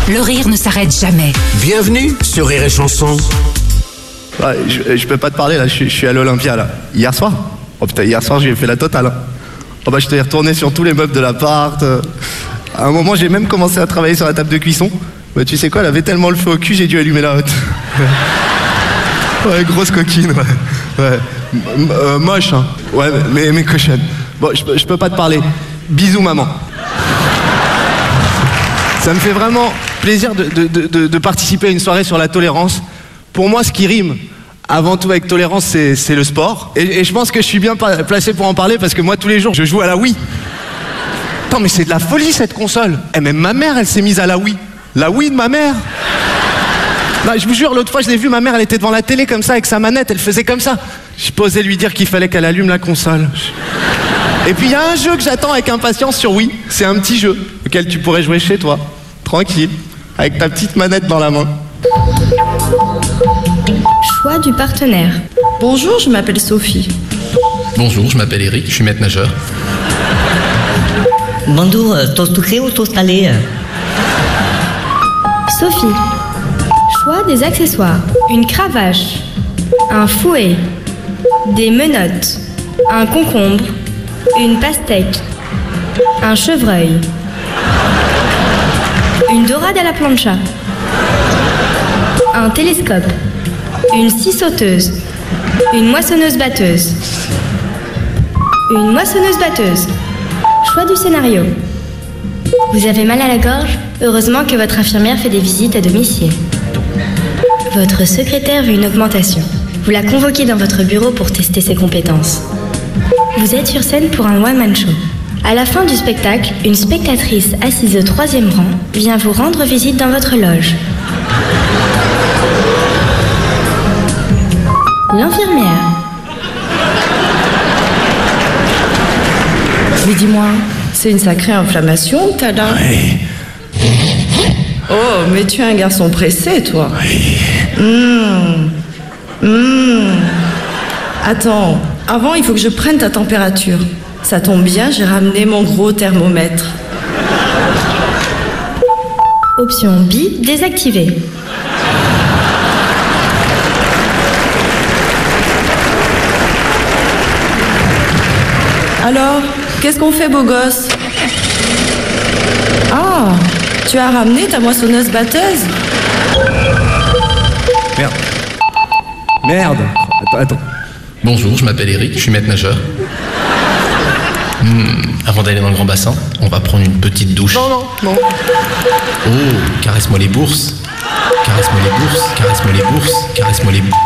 Le rire ne s'arrête jamais. Bienvenue sur Rire et Chanson. Ouais, je peux pas te parler là, je suis à l'Olympia là. Hier soir. Oh putain, hier soir j'ai fait la totale. Oh bah je t'ai retourné sur tous les meubles de l'appart. À un moment j'ai même commencé à travailler sur la table de cuisson. Bah tu sais quoi, elle avait tellement le feu au cul, j'ai dû allumer la hotte. Ouais, grosse coquine, ouais. Moche, hein. Ouais, mais cochonne. Bon, je peux pas te parler. Bisous, maman. Ça me fait vraiment plaisir de participer à une soirée sur la tolérance. Pour moi, ce qui rime avant tout avec tolérance, c'est le sport. Et je pense que je suis bien placé pour en parler parce que moi, tous les jours, je joue à la Wii. Attends, mais c'est de la folie, cette console. Et même ma mère, elle s'est mise à la Wii. La Wii de ma mère. Non, je vous jure, l'autre fois, je l'ai vue, ma mère, elle était devant la télé comme ça, avec sa manette, elle faisait comme ça. J'ai pas osé lui dire qu'il fallait qu'elle allume la console. Et puis, il y a un jeu que j'attends avec impatience sur Wii. C'est un petit jeu auquel tu pourrais jouer chez toi, tranquille, avec ta petite manette dans la main. Choix du partenaire. Bonjour, je m'appelle Sophie. Bonjour, je m'appelle Eric, je suis maître nageur. Bonjour, toast sucré ou toast salé? Sophie. Choix des accessoires. Une cravache, un fouet, des menottes, un concombre, une pastèque, un chevreuil, une dorade à la plancha, un télescope, une scie sauteuse, une moissonneuse-batteuse. Une moissonneuse-batteuse. Choix du scénario. Vous avez mal à la gorge? Heureusement que votre infirmière fait des visites à domicile. Votre secrétaire veut une augmentation. Vous la convoquez dans votre bureau pour tester ses compétences. Vous êtes sur scène pour un one-man show. À la fin du spectacle, une spectatrice assise au 3e rang vient vous rendre visite dans votre loge. L'infirmière. Mais dis-moi, c'est une sacrée inflammation que t'as là. Oui. Oh, mais tu es un garçon pressé, toi. Oui. Attends, avant, il faut que je prenne ta température. Ça tombe bien, j'ai ramené mon gros thermomètre. Option B, désactivée. Alors, qu'est-ce qu'on fait, beau gosse? Ah, tu as ramené ta moissonneuse-batteuse? Merde. Attends. Bonjour, je m'appelle Eric, je suis maître nageur. Avant d'aller dans le grand bassin, on va prendre une petite douche. Non. Oh, caresse-moi les bourses. Caresse-moi les bourses, caresse-moi les bourses, caresse-moi les bourses.